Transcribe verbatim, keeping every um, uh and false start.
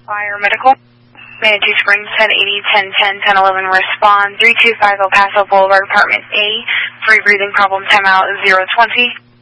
Fire Medical. Manitou Springs, ten eighty, ten ten, ten eleven, respond. three two five El Paso Boulevard, Apartment A. Free breathing problem, timeout zero twenty.